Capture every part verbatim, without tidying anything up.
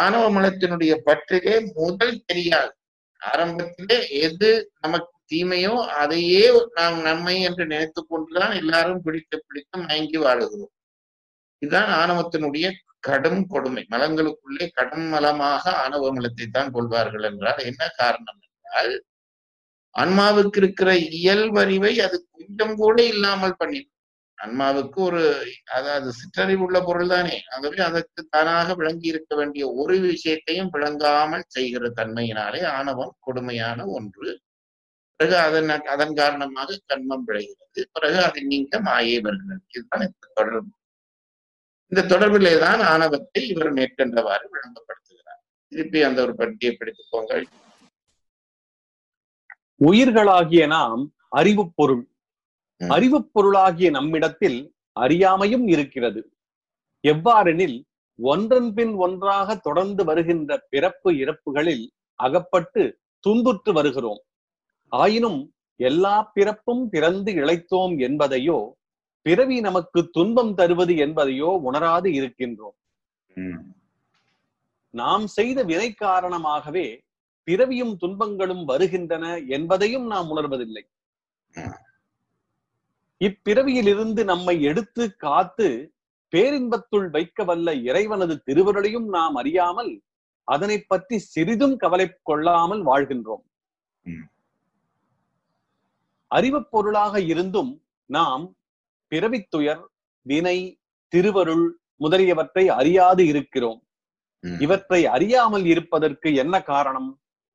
ஆணவ மலத்தினுடைய பற்றிலே முதல் தெரியாது. ஆரம்பத்திலே எது நமக்கு தீமையோ அதையே நாம் நன்மை என்று நினைத்துக் கொண்டுதான் எல்லாரும் பிடித்து பிடித்து மயங்கி வாழுகிறோம். இதுதான் ஆணவத்தினுடைய கடும் கொடுமை. மலங்களுக்குள்ளே கடும் மலமாக ஆணவ மலத்தை தான் கொள்வார்கள் என்றால் என்ன காரணம் என்றால், ஆன்மாவுக்கு இருக்கிற இயல்பறிவை அது கொஞ்சம் கூட இல்லாமல் பண்ணி, ஆன்மாவுக்கு ஒரு அதாவது சிற்றறிவு உள்ள பொருள் தானே, ஆகவே அதற்கு தானாக விளங்கி இருக்க வேண்டிய ஒரு விஷயத்தையும் விளங்காமல் செய்கிற தன்மையினாலே ஆணவம் கொடுமையான ஒன்று. பிறகு அதன் அதன் காரணமாக கண்மம் விளைகிறது. பிறகு அதை நீங்க மாயை வருகிறது. இதுதான் இந்த தொடர்பு. இந்த தொடர்பிலே தான் ஆணவத்தை இவர் மேற்கண்டவாறு விளங்கப்படுத்துகிறார். திருப்பி அந்த ஒரு பட்டியை பிடித்துக்கோங்க. உயிர்களாகிய நாம் அறிவு பொருள். அறிவு பொருளாகிய நம்மிடத்தில் அறியாமையும் இருக்கிறது. எவ்வாறெனில், ஒன்றன் பின் ஒன்றாக தொடர்ந்து வருகின்ற பிறப்பு இறப்புகளில் அகப்பட்டு துன்புற்று வருகிறோம். ஆயினும் எல்லா பிறப்பும் பிறந்து இளைத்தோம் என்பதையோ, பிறவி நமக்கு துன்பம் தருவது என்பதையோ உணராது இருக்கின்றோம். நாம் செய்த வினை காரணமாகவே பிறவியும் துன்பங்களும் வருகின்றன என்பதையும் நாம் உணர்வதில்லை. இப்பிறவியிலிருந்து நம்மை எடுத்து காத்து பேரின்பத்துள் வைக்க வல்ல இறைவனது திருவருளையும் நாம் அறியாமல் அதனை பற்றி சிறிதும் கவலை கொள்ளாமல் வாழ்கின்றோம். அறிவு பொருளாக இருந்தும் நாம் பிறவித்துயர், வினை, திருவருள் முதலியவற்றை அறியாது இருக்கிறோம். இவற்றை அறியாமல் இருப்பதற்கு என்ன காரணம்?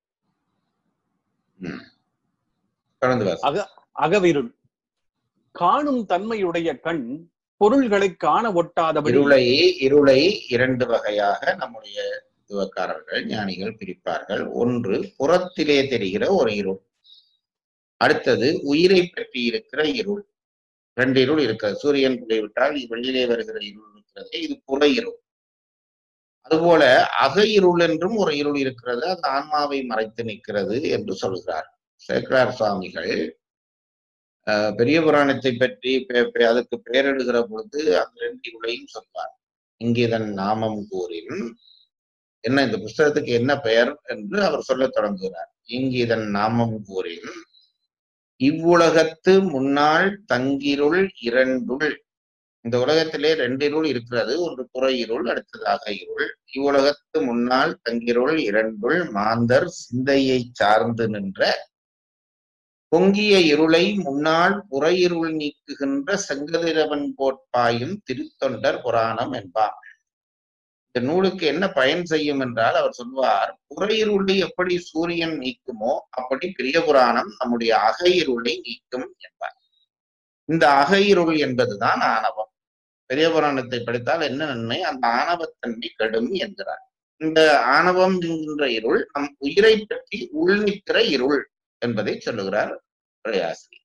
அக அகவிருள். காணும் தன்மையுடைய கண் பொருள்களை காண ஒட்டாதபடி இருளை இருளை இரண்டு வகையாக நம்முடைய துவக்காரர்கள் ஞானிகள் பிரிப்பார்கள். ஒன்று புறத்திலே தெரிகிற ஒரு இருள், அடுத்தது உயிரை பற்றி இருக்கிற இருள். ரெண்டு இருள் இருக்கிறது. சூரியன் போய்விட்டால் வெளியிலே வருகிற இருள் இருக்கிறது, இது புற இருள். அதுபோல அக இருள் என்றும் ஒரு இருள் இருக்கிறது, அது ஆன்மாவை மறைத்து நிற்கிறது என்று சொல்கிறார் சேக்கரார் சுவாமிகள். அஹ் பெரிய புராணத்தை பற்றி அதற்கு பெயரிடுகிற பொழுது அந்த ரெண்டு இருளையும் சொல்வார். இங்கேதன் நாமம் கூறின், என்ன இந்த புஸ்தகத்துக்கு என்ன பெயர் என்று அவர் சொல்ல தொடங்குகிறார். இங்கேதன் நாமம் கூறின், இவ்வுலகத்து முன்னாள் தங்கிருள் இரண்டுள். இந்த உலகத்திலே ரெண்டு இருள் இருக்கிறது, ஒன்று புற இருள், அடுத்ததாக இருள். இவ்வுலகத்து முன்னாள் தங்கிருள் இரண்டுள் மாந்தர் சிந்தையை சார்ந்து நின்ற பொங்கிய இருளை முன்னாள் புற இருள் நீக்குகின்ற செங்கதிரவன் போட்பாயும் திருத்தொண்டர் புராணம் என்பார். இந்த நூலுக்கு என்ன பயன் செய்யும் என்றால், அவர் சொல்வார், புற இருளை எப்படி சூரியன் நீக்குமோ அப்படி பெரிய புராணம் நம்முடைய அக இருளை நீக்கும் என்பார். இந்த அக இருள் என்பதுதான் ஆணவம். பெரிய புராணத்தை படித்தால் என்ன நன்மை? அந்த ஆணவத்தன்மை கெடும் என்கிறார். இந்த ஆணவம் என்கின்ற இருள் நம் உயிரை பற்றி உள்நிற்கிற இருள் என்பதை சொல்லுகிறார் பிரயாசி.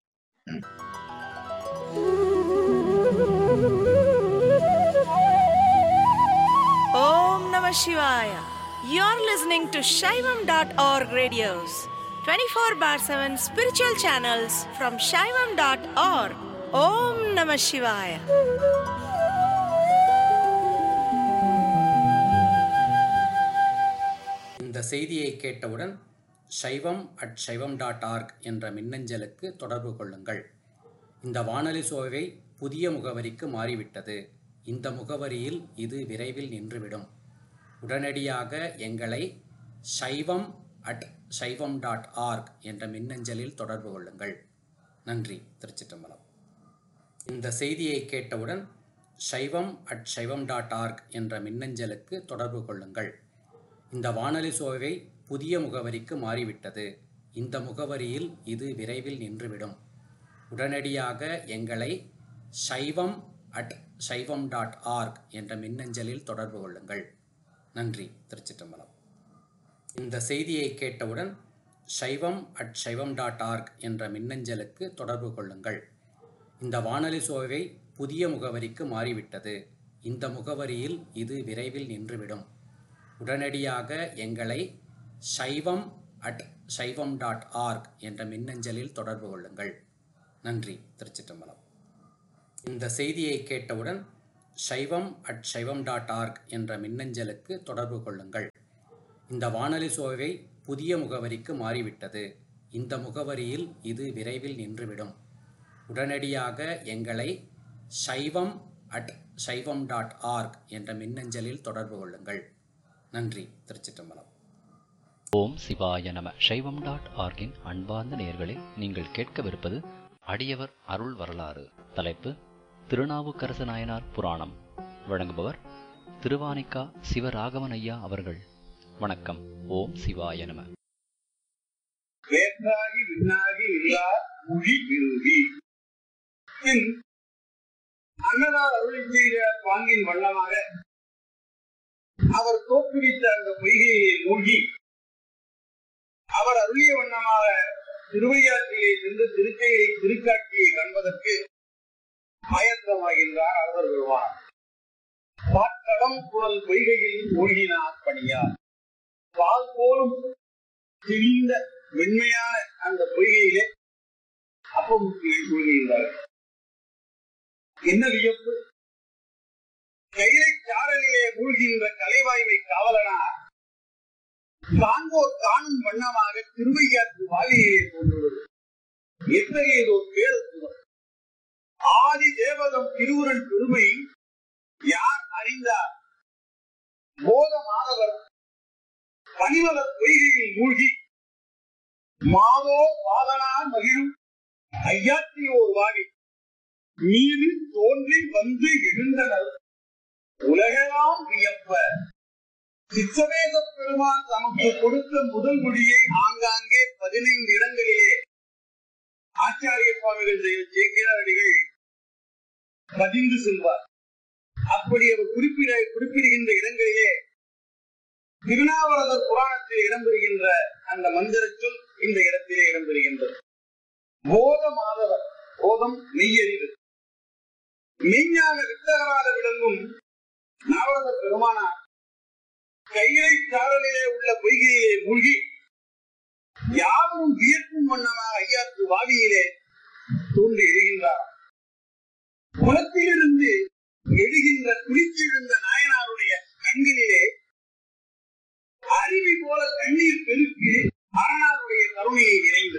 Om Namah Shivaya. You're listening to Shaivam dot org radios, twenty-four bar seven spiritual channels from Shaivam dot org. Om Namah Shivaya. இந்த செய்தியை கேட்டவுடன் சைவம் அட் சைவம் டாட் ஆர்க் என்ற மின்னஞ்சலுக்கு தொடர்பு கொள்ளுங்கள். இந்த வானொலி சோவை புதிய முகவரிக்கு மாறிவிட்டது. இந்த முகவரியில் இது விரைவில் நின்றுவிடும். உடனடியாக எங்களை சைவம் அட் சைவம் டாட் ஆர்க் என்ற மின்னஞ்சலில் தொடர்பு கொள்ளுங்கள். நன்றி. திருச்சிற்றம்பலம். இந்த செய்தியை கேட்டவுடன் சைவம் அட் சைவம் டாட் ஆர்க் என்ற மின்னஞ்சலுக்கு தொடர்பு கொள்ளுங்கள். இந்த வானொலி சோவை புதிய முகவரிக்கு மாறிவிட்டது. இந்த முகவரியில் இது விரைவில் நின்றுவிடும். உடனடியாக எங்களை சைவம் அட் சைவம் டாட் ஆர்க் என்ற மின்னஞ்சலில் தொடர்பு கொள்ளுங்கள். நன்றி. திருச்சிற்றம்பலம். இந்த செய்தியை கேட்டவுடன் சைவம் அட் சைவம் டாட் ஆர்க் என்ற மின்னஞ்சலுக்கு தொடர்பு கொள்ளுங்கள். இந்த வானொலி சோவை புதிய முகவரிக்கு மாறிவிட்டது. இந்த முகவரியில் இது விரைவில் நின்றுவிடும். உடனடியாக எங்களை சைவம் அட் சைவம் டாட் ஆர்க் என்ற மின்னஞ்சலில் தொடர்பு கொள்ளுங்கள். நன்றி. திருச்சிற்றம்பலம். இந்த செய்தியை கேட்டவுடன் சைவம் அட் சைவம் டாட் ஆர்க் என்ற மின்னஞ்சலுக்கு தொடர்பு கொள்ளுங்கள். இந்த வானொலி சோவை புதிய முகவரிக்கு மாறிவிட்டது. இந்த முகவரியில் இது விரைவில் நின்றுவிடும். உடனடியாக எங்களை சைவம் அட் சைவம் டாட் ஆர்க் என்ற மின்னஞ்சலில் தொடர்பு கொள்ளுங்கள். நன்றி. திருச்சிற்றம்பலம். ஓம் சிவாய நம. சைவம் டாட் ஆர்கின் அன்பார்ந்த நேயர்களே, நீங்கள் கேட்கவிருப்பது அடியவர் அருள் வரலாறு. தலைப்பு திருநாவுக்கரசு நாயனார் புராணம். வழங்குபவர் திருவானிக்கா சிவராகவன் ஐயா அவர்கள். வணக்கம். ஓம் சிவாய நம. வேற்றாகி விண்ணாகி இல்லா மொழி விரும்பி அன்னதார் அருளை செய்த பாங்கின் வண்ணமாக அவர் தோற்றுவித்த அந்த பொய்கையை மூழ்கி அவர் அருளிய வண்ணமாக திருவையாற்றிலே சென்று திருச்செயலை திருக்காட்சியை காண்பதற்கு ஆயத்தமாகின்றார் அவர் வருவார். பாட்டடம் குழல் பொய்கையில் மூழ்கினார் பணியார். பால் போலும் தெளிந்த வெண்மையான அந்த பொய்கையிலே அப்பமுத்தியை மூழ்கின்றார்கள். என்ன வியப்பு! கைலை சாரலிலே மூழ்கின்ற கலைவாய்மை காவலனார் காண்போர் காணும் வண்ணமாக திருவையாற்று வாலியிலே தோன்றுவது எத்தகையதோர் பேரத்துவம்! ஆதி தேவதம் திருவுருள் பெருமை யார் அறிந்தார்? போத மாணவர் பனிமலர் பொய்கையில் மூழ்கி மாதோ பாதனார் மகிழும் ஐயாற்றியோர் வாடி மீது தோன்றி வந்து எழுந்தனர் உலகெல்லாம் வியப்ப. சித்தவேத பெருமான் தமக்கு கொடுத்த முதல் மொழியை ஆங்காங்கே பதினைந்து இடங்களிலே ஆச்சாரிய சுவாமிகள் சேக்கிராடிகள் பதிந்து செல்வார். அப்படி அவர் குறிப்பிட குறிப்பிடுகின்ற இடங்களிலே திருநாவலர் புராணத்தில் இடம்பெறுகின்ற அந்த மந்திர சொல் இந்த இடத்திலே இடம்பெறுகின்றது. போத மாதவர், போதம் மெய்யறிவு, மெய்ஞான வித்தகராக விளங்கும் நாவலர் பெருமானார் கையை சாரலிலே உள்ள பொய்கையிலே மூழ்கி யாரும் வியக்கும் வண்ணமாக ஐயாற்று வாவியிலே தோன்றி எழுகின்றார். குளத்திலிருந்து எழுகின்ற குளிச்செழுந்த நாயனாருடைய கண்களிலே அருவி போல கண்ணீர் பெருக்கி அரணாருடைய கருணையை நிறைந்து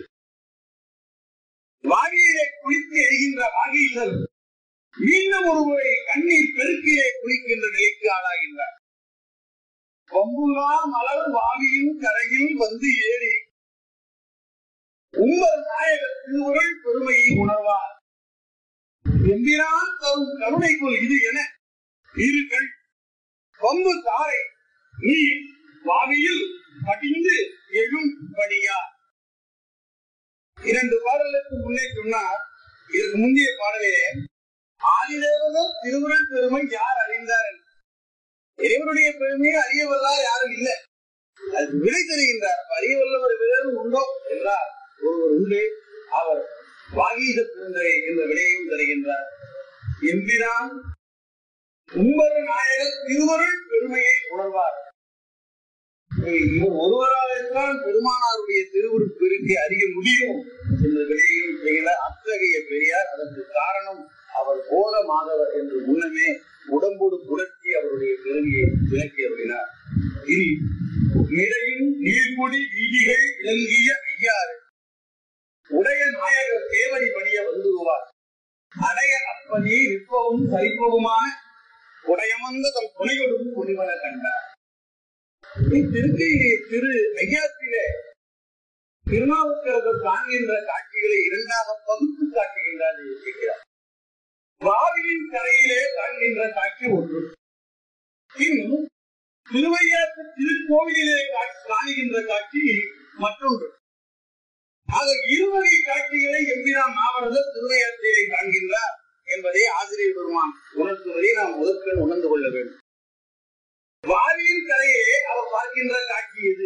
வாகியிலே குளித்து எழுகின்ற வாகியினர் மீண்டும் ஒருமுறை கண்ணீர் பெருக்கிலே குளிக்கின்ற நிலைக்கு ஆளாகின்றார். கொம்புலா மலர் வாவியின் கரையில் வந்து ஏறி உங்கள் நாயகர் திருவுருள் பெருமையை உணர்வார். எம்பிரான் தரும் கருணைக்குள் இது என இருகள் கொம்பு தாரை நீர் வாவியில் படிந்து எழும் படியா. இரண்டு பாடலுக்கு முன்னே சொன்னார். இதற்கு முந்தைய பாடலிலே ஆதிதேவதம் திருவுருள் பெருமை யார் அறிந்தார்? இறைவனுடைய பெருமையை அறியவல்லார் யாரும் இல்லை. அது விடை தருகின்றார். அறியவல்லவர் வேறு உண்டோ என்றார் ஒருவர் உண்டு. அவர் வாகீத பெருந்தரை என்ற விடையையும் தருகின்றார். எம்பிரான் உங்கள் நாயகர் திருவருள் பெருமையை உணர்வார். இவர் ஒருவராகத்தான் பெருமானாருடைய திருவுருள் பெருக்கை அறிய முடியும் என்ற விடையையும் செய்கிறார். அத்தகைய பெரியார். அதற்கு காரணம் அவர் போத மாதவர் என்று முன்னமே உடம்போடு புரட்சி அவருடைய பெருமையை விளக்கியருளினார். இனி நிறையின் நீர்முடி வீதிகள் விளங்கிய ஐயாறு உடைய நாயகர் தேவடி பணிய வந்துருவார். அடைய அப்பனே நிற்பவும் சரிப்பவுமான உடையமந்த தம் துணையோடும் துணிவன கண்டார். திருக்கையிலே திரு ஐயாற்றிலே திருநாவுக்கரசர் காண்கின்ற காட்சிகளை இரண்டாக பகுத்து காட்டுகின்றார் இருக்கிறார். வாவியின் கரையிலே காண்கின்ற காட்சி ஒன்று, இன்னும் திருவையாற்று திருக்கோவிலே காணுகின்ற காட்சி மற்றொன்று. ஆக இருவகை காட்சிகளை எம்பிரான் நாவலர் திருவையாற்றிலே காண்கின்றார் என்பதை ஆசிரியர் பெருமான் உணர்த்துவதை நாம் முதற்கண் உணர்ந்து கொள்ள வேண்டும். வாவியின் கரையிலே அவர் பார்க்கின்ற காட்சி எது?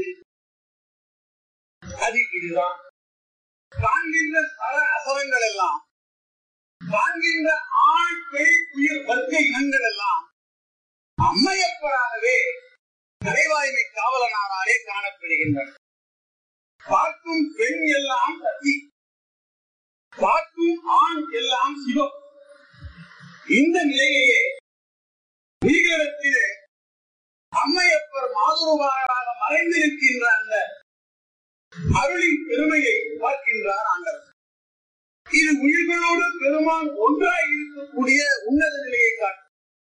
அது இதுதான். காண்கின்ற சர அசரங்கள் எல்லாம், காண்கின்ற ஆண் பெண் உயிர் வர்க்க இனங்கள் எல்லாம் அம்மையப்பராகவே கலைவாய்மை காவலனாராலே காணப்படுகின்றன. பார்க்கும் பெண் எல்லாம் சக்தி, பார்க்கும் ஆண் எல்லாம் சிவம். இந்த நிலையே உயிரிடத்திலே அம்மையப்பர் மாதுருவாராக மறைந்திருக்கின்ற அந்த அருளின் பெருமையை பார்க்கின்றார் ஆண்டவர். இது உயிர்களோடு பெருமான் ஒன்றாக இருக்கக்கூடிய உன்னத நிலையை காட்டும்.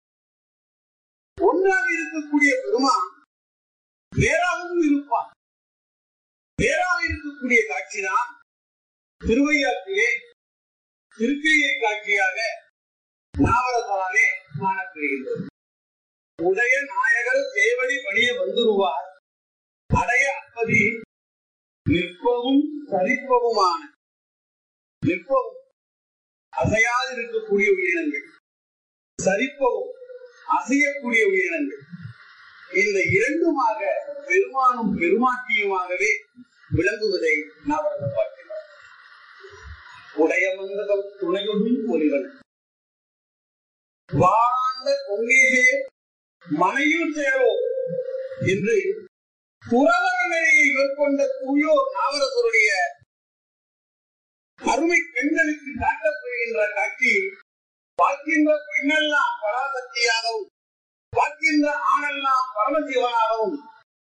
ஒன்றாக இருக்கக்கூடிய பெருமான் வேறாகவும் இருப்பான். வேறாக இருக்கக்கூடிய காட்சிதான் திருவையாற்றிலே திருக்கையை காட்சியாக நாவரத்தாலே காணப்படுகின்றது. உடைய நாயகர் சேவடி பணிய வந்துருவார் அடைய அப்பதி நிற்பவும் சரிப்பவுமான நிற்பவும் அசையாது இருக்கக்கூடிய உயிரினங்கள், சரிப்பவும் அசையக்கூடிய உயிரினங்கள், இந்த இரண்டுமாக பெருமானும் பெருமாட்டியுமாகவே விளங்குவதை நாவரதர் பார்க்கிறார். உடைய மந்தகம் துணையுடன் ஒளிவன் வாழாண்ட பொங்கேசே மனையில் சேரோ என்று துறவர நிலையை மேற்கொண்ட தூயோர் நாவரசருடைய அருமை பெண்களுக்கு காட்டப்படுகின்ற காட்சி பார்க்கின்ற பெண்ணெல்லாம் பராசக்தியாகவும் பார்க்கின்ற ஆணெல்லாம் பரமசிவனாகவும்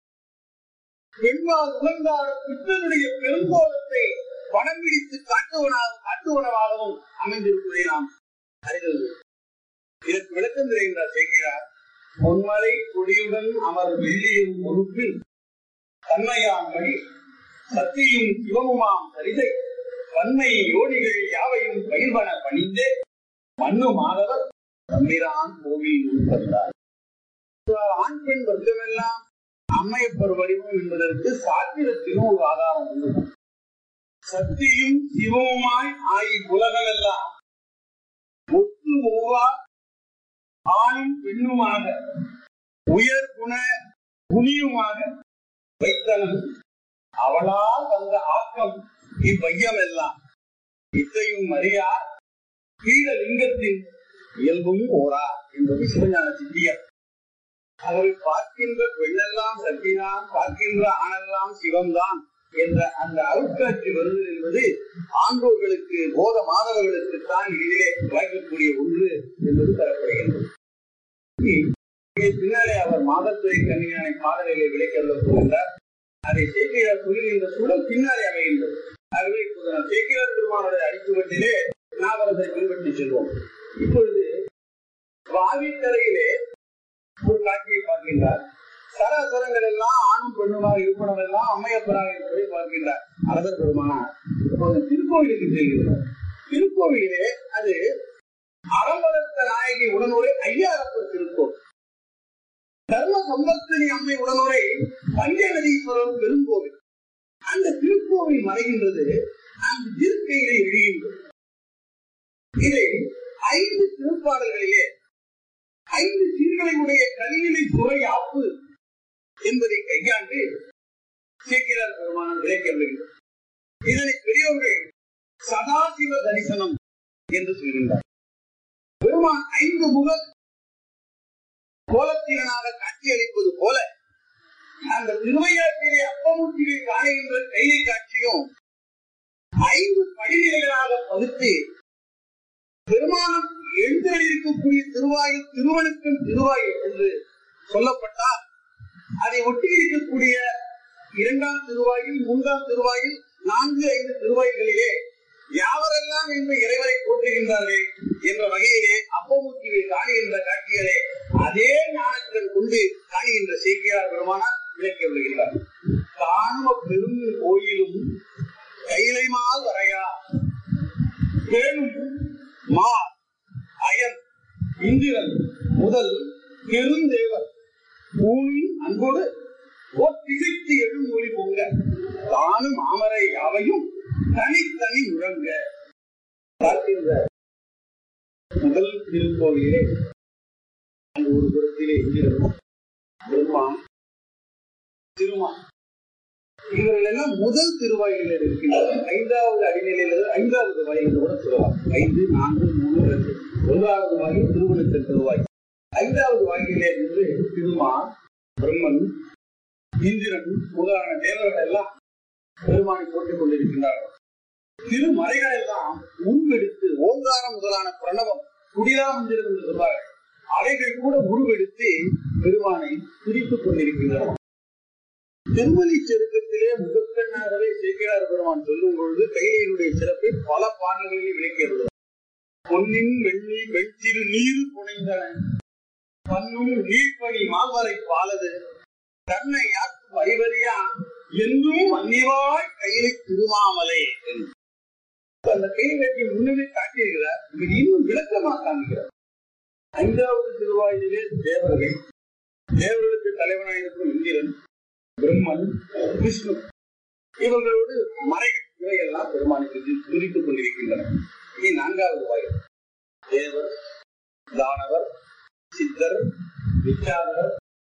பெண்மால் உணர்ந்தார் பித்தனுடைய பெருங்கோலத்தை படம் பிடித்து காட்டுவனாக காட்டுவனவாகவும் அமைந்திருப்பதை நாம் அறிந்தது. இதற்கு விளக்கம் தெரிகின்றார் செய்கிறார். பொன்மலை கொடியுடன் அவர் வெள்ளியும் பொறுப்பில் தன்மையாம் வழி சக்தியும் சிவமுமாம் சரிதை பன்மை யோனிகள் யாவையும் பயிர்வன பணிந்தே மண்ணு மாதவர் தம்பிரான் கோவில் உட்பட்டார். ஆண் பெண் வர்க்கமெல்லாம் அம்மையப்பர் வடிவம் என்பதற்கு சாத்திரத்திலும் ஒரு ஆதாரம் உண்டு. சக்தியும் சிவமுமாய் ஆகி உலகமெல்லாம் ஒத்து ஓவா ஆணும் பெண்ணுமாக உயர் குண குனியுமாக வைத்தனும் அவளால் வந்த ஆக்கம் இவ்வையம் எல்லாம் இத்தையும் அறியா கீழ லிங்கத்தின் இயல்பும் ஓரா என்பது சிவஞான சித்தியர். அவரை பார்க்கின்ற பெண்ணெல்லாம் சக்திதான், பார்க்கின்ற ஆணெல்லாம் சிவம்தான் என்ற அந்த அருட்காட்சி வருதல் என்பது ஆண்டோர்களுக்கு போத மாணவர்களுக்கு தான் இதிலே வாய்க்கக்கூடிய ஒன்று என்பது தரப்படுகின்றது. பின்னாலே அவர் மாதத்துறை கன்னியானை பாடலிலே விளைக்கொள்ள போகின்றார். அதை சேக்கிரார் சொல்லுகின்ற சூழல் பின்னாலே அமைகின்றது. ஆகவே இப்போது நாம் சேக்கிரார் பெருமானுடைய அடிச்சுவட்டிலே நாவரசரை பின்பற்றி செல்வோம். இப்பொழுது வாவிக்கரையிலே ஒரு காட்சியை பார்க்கின்றார். சராசரங்கள் எல்லாம் ஆணும் பெண்ணுமாக இருப்பனம் எல்லாம் அம்மையப்பராக இருப்பதை பார்க்கின்றார் அரசர் பெருமானார். இப்போது திருக்கோவிலுக்கு செல்கிறார். திருக்கோவிலே அது அறம்பலத்த நாயகி உடனுரை ஐயாரப்பர் திருக்கோவில், தர்ம சம்பத்தினி அம்மை உடனுரை பஞ்சநதீஸ்வரர் பெருங்கோவில். அந்த திருக்கோவில் மறைகின்றது, அந்த திருக்கையிலே எழுகின்றது. இதை ஐந்து திருப்பாடல்களிலே ஐந்து சீர்களையுடைய கல்வினை துறை ஆப்பு என்பதை கையாண்டு சேக்கிரார் பெருமானார் விளக்கியுள்ளார். இதனை பெரியவர்கள் சதாசிவ தரிசனம் என்று சொல்கின்றார். பெருமான் ஐந்து முக கோலத்திலனாக காட்சியளிப்பது போல அந்த திருவையாற்றிலே அப்பமூர்த்திகள் காணுகின்ற கைலை காட்சியும் ஐந்து படிநிலைகளாக பகுத்து பெருமானம் எழுந்திருக்கக்கூடிய திருவாயில் திருவனுக்கும் திருவாயில் என்று சொல்லப்பட்டால் அதை ஒட்டி இருக்கக்கூடிய இரண்டாம் திருவாயில், மூன்றாம் திருவாயில், நான்கு ஐந்து திருவாயில்களிலே யாவரெல்லாம் இந்த இறைவரை போற்றுகின்றார்கள் என்ற வகையிலே அப்பமூர்த்திகள் காணுகின்ற காட்சிகளே அதே ஞானத்தில் கொண்டு காணுகின்ற சேக்கிரார் பெருமானார் விளக்கி வருகின்றார். காணும பெரும் கோயிலும் கைலைமால் வரையா பேணும் மா அயன் இந்திரன் முதல் பெருந்தேவர் பூமியின் அன்போடு திசைத்து எழும் மொழி பொங்க தானும் அமரை யாவையும் தனித்தனி முழங்க பார்க்கின்ற முதல் திருக்கோவிலே அந்த ஒரு புறத்திலே இந்திரன், பெருமான், திருமான் இவர்கள் எல்லாம் முதல் திருவாயிலே இருக்கின்றனர். ஐந்தாவது அடிநிலையில் ஐந்தாவது வாயில் கூட சொல்லலாம். ஐந்து, நான்கு, மூணு, ரெண்டு. ஒன்றாவது வாயில் திருவனந்தன் திருவாய். ஐந்தாவது வாயிலே இருந்து திருமான், பிரம்மன், இந்திரன் முதலான தேவர்கள் எல்லாம் பெருமானை போட்டுக் கொண்டிருக்கின்றார்கள். திருமறைகள் எல்லாம் முன்பெடுத்து ஓங்காரம் முதலான பிரணவம் குடிலா மந்திரம் என்று சொல்வார்கள். அவைகள் கூட உருவெடுத்து பெருமானை துதித்துக் கொண்டிருக்கின்றன. திருமலை செருக்கத்திலே முதற்கண்ணாகவே சேக்கிழார் பெருமான் சொல்லும் பொழுது கைலையினுடைய சிறப்பை பல பாடல்களில் விளக்கியது. பொன்னின் வெள்ளி வெற்றிரு நீர் புனைந்தன, பன்னும் நீர்ப்பணி மால்வரை பாலது, தன்னை யாக்கும் அறிவறியா என்றும் மன்னிவாய் கையிலை திருமாமலை. அந்த கையிலத்தை முன்னமே காட்டியிருக்கிறார். இது இன்னும் விளக்கமாக காண்கிறார். ஐந்தாவது திருவாயிலே தேவர்கள், தேவர்களுக்கு தலைவனாயிருக்கும் இந்திரன், பிரம்மன், விஷ்ணு, இவர்களோடு மறைகள் இவையெல்லாம் பெருமானுக்கு துதித்துக் கொண்டிருக்கின்றன. இனி நான்காவது வாயில் தேவர், தானவர், சித்தர், விச்சாதவர்,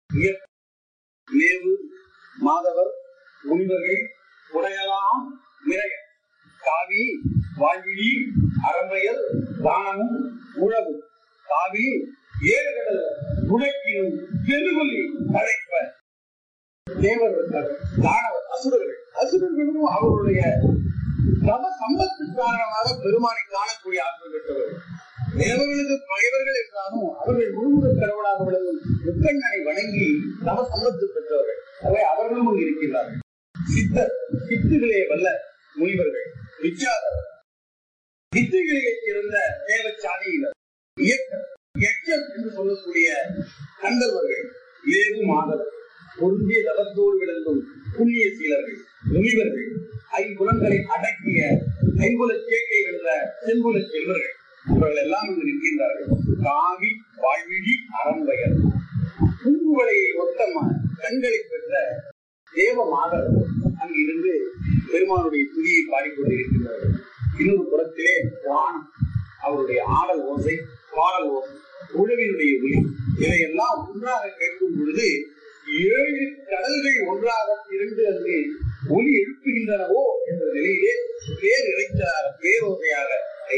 மேவு, மாதவர், முனிவர்கள், உடையலாம், மிரைய, காவி, வாழ்விழி, அரம்பையர், தானமும், உழவு, காவி, ஏழு கடல், உழைக்கினும், பெருகொல்லி, அழைப்ப, தேவர்கள், தானவர், அசுரர்கள், அசுரர்களும் அவருடைய தம சம்பத்து காரணமாக பெருமானை காணக்கூடிய ஆற்றல் பெற்றவர்கள். தேவர்களுக்கு பகைவர்கள் என்றாலும் அவர்கள் முழுமுதல் கடவுளாக விளங்கும் முக்கண்ணனை வணங்கி தம சம்பத்து பெற்றவர்கள். அவை அவர்களும் இருக்கின்றார்கள். சித்தர், சித்துகளே வல்ல முனிவர்கள், விச்சாதர், வித்துகளையே சிறந்த தேவச்சாதியினர், இயக்கர், எச்சர் என்று சொல்லக்கூடிய கந்தர்வர்கள், ஏது மாதவர், பொருந்திய தவத்தோடு விளங்கும் புண்ணிய சீலர்கள், முனிவர்கள், ஐம்புலங்களை அடக்கிய ஐம்புல சேக்கை வென்ற செம்புல செல்வர்கள், இவர்கள் எல்லாம் இங்கு நிற்கின்றார்கள். காவி, வாழ்விழி, அரம்பையர், பூங்குவலையை ஒத்த கண்களை பெற்ற தேவ மாதவர் அங்கு இருந்து பெருமானுடைய துதியை பாடிக்கொண்டிருக்கின்றார்கள். இன்னொரு புறத்திலே வானம், அவருடைய ஆடல் ஓசை, பாடல் ஓசை, உழவினுடைய ஒளி, இதையெல்லாம் ஒன்றாக கேட்கும் பொழுது ஏழு கடல்கள் ஒன்றாக திரண்டு அங்கு ஒலி எழுப்புகின்றனவோ என்ற நிலையிலே பேர் இறைச்சாக பேரோசையாக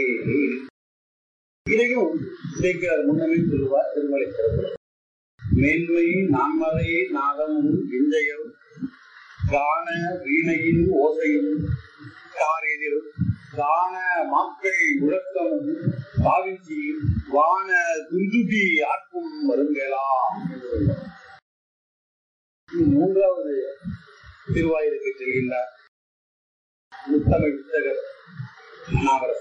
இதையும் சேர்க்கிறார். முன்னமே சொல்லுவார் திருமலை சிறப்பு. மேன்மை நான்மறை நாதமும் விஞ்சையும் காண வீணையின் ஓசையும் காரெதிர் காண மக்கள் முழக்கமும் பாவிச்சியும் வான துந்துபி ஆட்கும் வருங்கலாம். மூன்றாவது திருவாயிலுக்கு செல்கின்றார். முத்தமிழ் வித்தகர் நாவரசர்.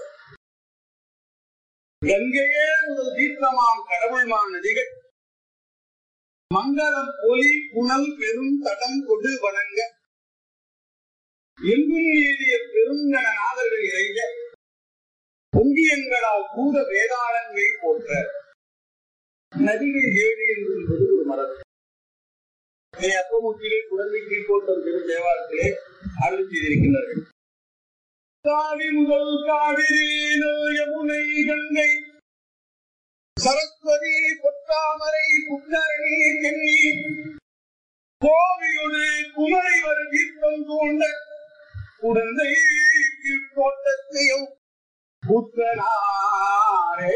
கங்கையே முதல் தீர்த்தமாம் கடவுள்மான் நதிகள் மங்களம் ஒலி புனல் பெரும் தடம் கொடு வணங்க எங்கும் ஏறிய பெருங்கன நாதர்கள் இறைஞ்ச பொங்கியங்களால் பூத வேதாளங்கள் போன்ற நதிகள் ஏழு என்று சொல்வது ஒரு மரபு. அப்பமுத்திலே குழந்தை கீழ்கோட்டம் திரு தேவாரத்திலே அருள் செய்திருக்கின்றார்கள். காவி முதல் காவிரி, யமுனை, கங்கை, சரஸ்வதி, பொத்தாமரை, புன்னரணி, சென்னி, கோவியோடு குமரை வரு தீர்த்தம் தூண்ட குழந்தை கீழ்கோட்டத்தையும் புத்தனாரே.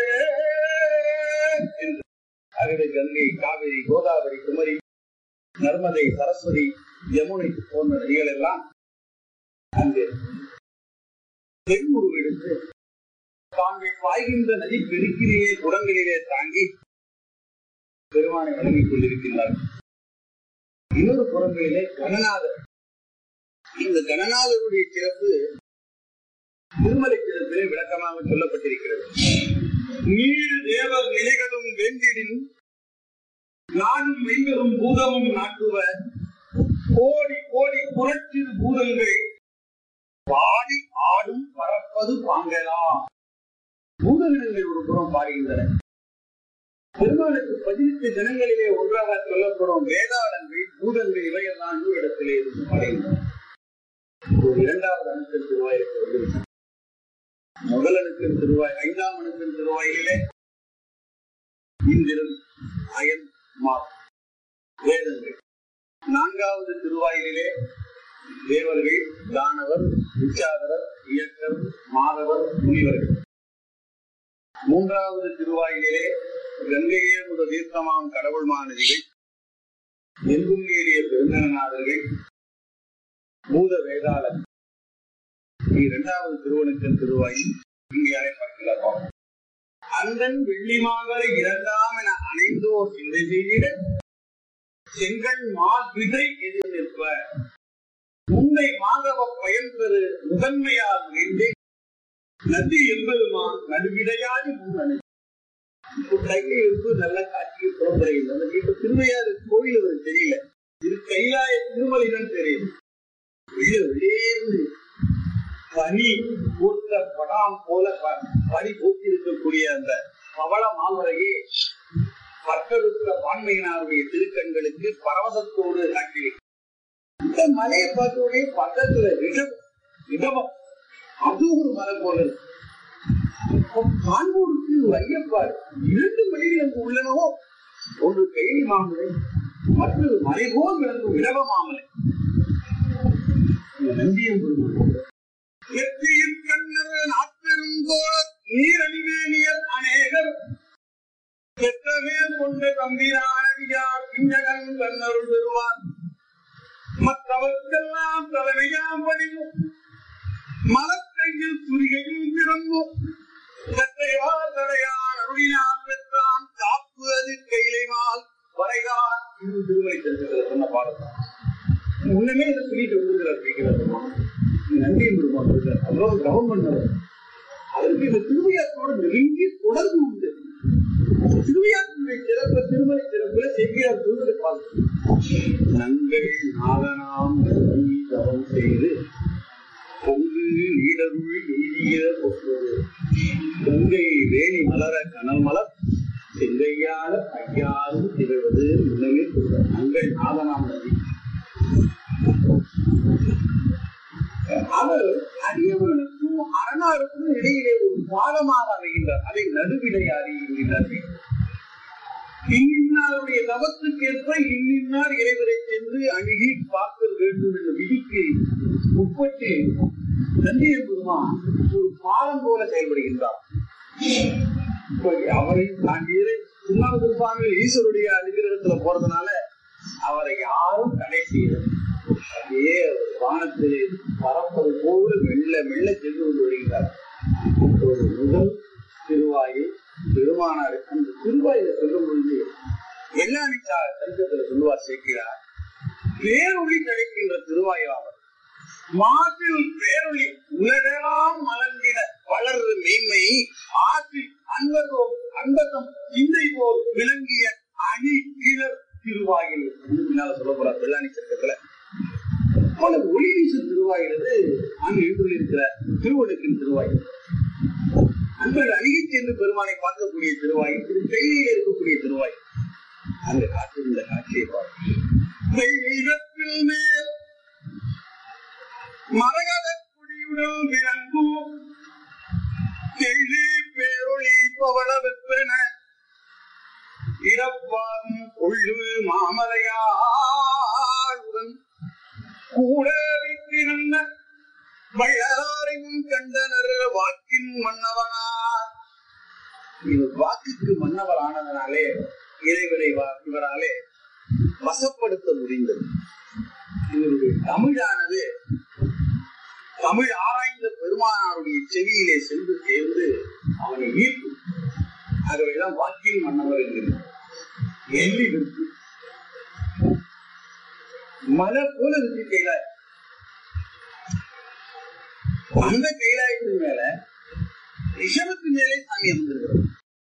அகடை, கங்கை, காவிரி, கோதாவரி, குமரி, நர்மதை, சரஸ்வதி, யமுனை போன்ற நதிகள் எல்லாம் அங்கு தென்முருவெடுத்து தாங்கள் பாய்கின்ற நதி பெருக்கிலேயே குடங்களிலே தாங்கி பெருமானை வழங்கிக் கொண்டிருக்கின்றார்கள். இன்னொரு புறங்களிலே கணநாதர். இந்த கணநாதருடைய சிறப்பு திருமலை சிறப்பிலே விளக்கமாக சொல்லப்பட்டிருக்கிறது. நீர் தேவர் நிலைகளும் வேண்டிடின் நானும் மெய்களும் பூதமும் நாட்டுவர் கோடி கோடி புரட்சிறு பூதங்கள் பாடி ஆடும் பறப்பது பாங்கலாம். பூதகணங்கள் ஒரு புறம் பாடுகின்றன. பெருமாளுக்கு பதினெட்டு தினங்களிலே ஒன்றாக சொல்லப்படும் வேதாளங்கள், பூதங்கள் இவையெல்லாம் நூறு இடத்திலே இருந்து பாடுகின்றன. இரண்டாவது அணுக்கள் திருவாயிற்கு வந்து முதல் அணுக்கள் திருவாய் ஐந்தாம் அணுக்கள் திருவாயிலே இந்திரன், அயன், மார் வேதங்கள். நான்காவது திருவாயிலே தேவர்கள், தானவர், விச்சாதரர், இயக்கர், மாதவர், முனிவர்கள். மூன்றாவது திருவாயிலே கங்கையே முதல் தீர்த்தமாம் கடவுள்மான் நதிகள், எங்கும் ஏறிய பெருந்தநாதர்கள், பூத வேதாளர். இரண்டாவது திருவணுக்கன் திருவாயில் இங்கே பார்க்கலாம். அந்தன் வெள்ளிமாகலை இரண்டாம் என அணைந்தோர் சிந்தை செய்திட செங்கல் மாவிதை எதிர் நிற்ப உன்னை மாதவ பயன் பெறு முதன்மையால் நின்றே நதி என்பதுமா நடுவிடையாடி முன்னணி கையை எடுத்து நல்ல காட்சியை புறப்படையில் அந்த வீட்டு திருவையாறு கோயில் அவருக்கு தெரியல இது கைலாய திருமலைதான் தெரியும். வெளியேந்து பனி போட்ட படாம் போல பனி போட்டி இருக்கக்கூடிய அந்த பவள மாமரையே பட்டருத்த பான்மையினாருடைய திருக்கண்களுக்கு பரவசத்தோடு காட்டி இந்த மலையை பார்த்தோடனே பக்கத்துல ரிஷபம் ரிஷபம் அது ஒரு மலை போல இருக்கு. காண்போருக்கு ஒரு ஐயப்பாடு இரண்டு மலைகள் அங்கு உள்ளனவோ, ஒன்று கைலி மாமலை, மற்றொரு மலை போல் விளங்கும் இடவ மாமலை. நந்தியம் நாற்பெருங்கோளர் நீரணிவேணியர் அநேகர் பெற்றமேல் கொண்ட தம்பிரானடியார் பிஞ்சகன் தன்னருள் பெறுவார். மற்றவர்க்கெல்லாம் தலைமையாம் பணிவு மலக்கையில் துரிகையும் பிறந்தும் கற்றைவார் தடையான் அருளினான் பெற்றான் காப்பு அது கையிலைமால் வரைதான். இது திருமலை செல்வத்தில் சொன்ன பாடத்தான். முன்னமே இதை சொல்லிட்டு வந்துருக்கிறார். நன்றி பெருமாள் அவ்வளவு கவனம் பண்ணவர். அதற்கு இந்த திருவையாற்றோடு நெருங்கி தொடர்பு உண்டு. திருவையாற்றுடைய சிறப்பு திருமலை சிறப்புல செய்கிறார் சொல்வதை பார்த்து நங்கள் நாதனாம் தவம் செய்து பொங்கு நீடருள் எய்திய பொருள் பொங்கை வேணி மலர கனல் மலர் செங்கையால ஐயாரும் திகழ்வது முன்னமே சொல்றார். நங்கள் நாதனாம் நதி அவர் அடியவர்களுக்கும் அரணாருக்கும் இடையிலே ஒரு பாலமாக அமைகின்றார். அதை நடுவிடையாடி என்கின்றார்கள். இன்னின்னாருடைய தவத்துக்கேற்ப இன்னின்னார் இறைவரை சென்று அணுகி பார்க்க வேண்டும் என்ற விதிக்கு உட்பட்டு நந்தியம் பெருமான் ஒரு பாலம் போல செயல்படுகின்றார். அவரை தாண்டியதை சுண்ணாம்பு சுவாமிகள் ஈஸ்வருடைய அனுகிரகத்துல போறதுனால அவரை யாரும் தடை செய்யறது. அதே வானத்திலே பரப்பது போல மெல்ல மெல்ல சென்று கொண்டு வருகிறார். ஒரு முதல் திருவாயில் பெருமானார் அந்த திருவாயில சொல்லும் பொழுது எல்லாணி சரித்திரத்தில் சொல்லுவார் சேர்க்கிறார். பேரொளி கிடைக்கின்ற திருவாயிலாவர் மாசில் பேரொளி உலகெல்லாம் மலர்ந்திட வளர்ற மெய்மை ஆற்றில் அன்பதோம் அன்பதம் சிந்தை போல் விளங்கிய அணி கீழர் திருவாயில் பின்னால சொல்ல போறார். வெள்ளாணி சரித்திரத்துல போல ஒளி வீசு திருவாயிலது அங்கு எழுந்துள்ளிருக்கிற திருவடுக்கின் திருவாயில் அன்பர்கள் அணுகி சென்று பெருமானை பார்க்கக்கூடிய திருவாயில் திரு கையில இருக்கக்கூடிய திருவாயில் அந்த காற்று இந்த காட்சியை பார்க்கும் மேல் மரகத குடியுடன் விளங்கும் தெள்ளி பேரொளி பவள வெப்பென இடப்பாகும் கொள்ளு மாமலையாளுடன் கூட வைத்திருந்த வள்ளலாரையும் கண்டனர் வாக்கின் மன்னவனார். இவர் வாக்குக்கு மன்னவர் ஆனதனாலே இறைவரை இவராலே வசப்படுத்த முடிந்தது. இவருடைய தமிழானது தமிழ் ஆராய்ந்த பெருமானாருடைய செவியிலே சென்று சேர்ந்து அவனை ஈர்க்கும். ஆகவேதான் வாக்கின் மன்னவர் என்கிறார். எள்ளி விற்கு மலை போல இருக்கு கைலாய். அந்த கைலாயத்தின் மேல ரிஷபத்து மேலே சாமி அமர்ந்திருக்கிறது.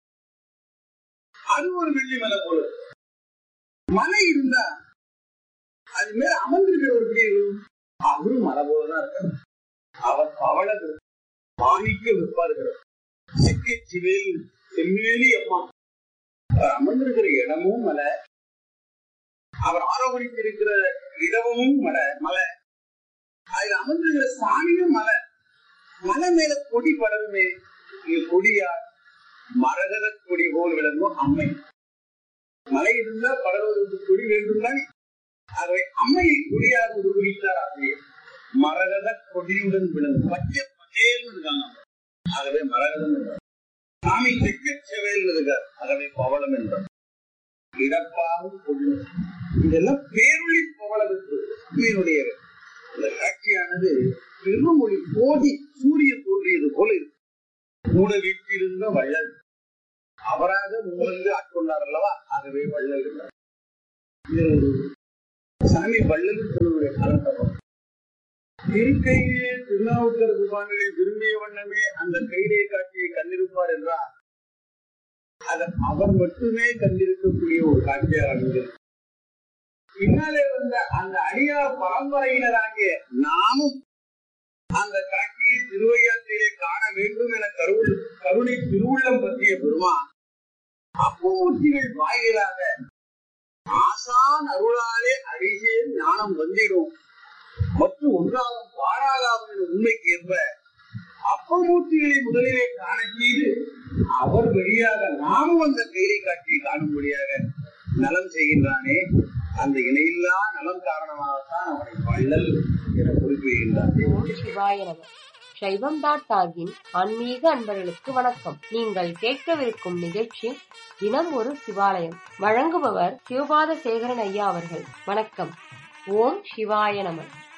அது ஒரு வெள்ளி மலை போல. மலை இருந்தா அது மேல அமர்ந்திருக்கிற ஒரு அவரும் மலை போலதான் இருக்காரு. அவர் பவள மாணிக்க விற்பாருக்கிறார். சிக்கை சிவேல் செம்மேலி அம்மா அமர்ந்திருக்கிற இடமும் மலை, அவர் ஆரோகணித்திருக்கிற இடமும் மலை மலை அதுல அமர்ந்திருக்கிற சாமியும் மலை. மலை மேல கொடி படருமே, கொடியார் மரகத கொடி போல் விளங்கும் அம்மை. மலை இருந்தா படர்வதற்கு கொடி வேண்டும் தானே. ஆகவே அம்மையை கொடியாக உருவகித்தார் ஆசிரியர். மரகத கொடியுடன் விளங்கும் பச்சை பச்சேல்னு இருக்காங்க. ஆகவே மரகதம் என்றார். சாமி செக்க செவேல் இருக்கார். ஆகவே பவளம் என்றார். இடப்பாவும் கொள்ளு இதெல்லாம் பேரொளி பவளத்துக்கு மீனுடைய இந்த காட்சியானது பெருமொழி கோடி சூரியன் தோன்றியது போல இருக்கு. கூட வீட்டிலிருந்த வள்ளல் உணர்ந்து ஆட்கொண்டார் அல்லவா, ஆகவே வள்ளல் என்றார். இது ஒரு சாமி வள்ளல் சொல்லுடைய காலத்தப்பம். இருக்கையே திருநாவுக்கரசு சுவாமிகள் விரும்பிய வண்ணமே அந்த கையிலே காட்சியை கண்டிருப்பார் என்றார். அது அவர் மட்டுமே கண்டிருக்கக்கூடிய ஒரு காட்சியாக அமைந்தது. பின்னாலே வந்த அந்த அடியார் பரம்பரையினராகிய நாமும் அந்த காட்சியை திருவையாற்றிலே காண வேண்டும் என கருள் கருணை திருவுள்ளம் பற்றிய பெருமான் அப்பமூர்த்திகள் வாயிலாக ஆசான் அருளாலே அடிசே ஞானம் வந்திடும் மற்றும் ஒன்றாகும் பாராதாகும் என்ற உண்மைக்கு ஏற்ப அப்பமூர்த்திகளை முதலிலே காண செய்து அவர் வழியாக நாமும் அந்த கைலை காட்சியை காணும்படியாக நலம் செய்கின்றானே, அந்த இணையில்லா நலம் காரணமாகத்தான் அவனை வள்ளல் என குறிப்பிடுகின்றார். ஓம் சிவாய நம. சைவம் டாட் ஆர்கின் ஆன்மீக அன்பர்களுக்கு வணக்கம். நீங்கள் கேட்கவிருக்கும் நிகழ்ச்சி தினம் ஒரு சிவாலயம். வழங்குபவர் சிவபாத சேகரன் ஐயா அவர்கள். வணக்கம். ஓம் சிவாய நம.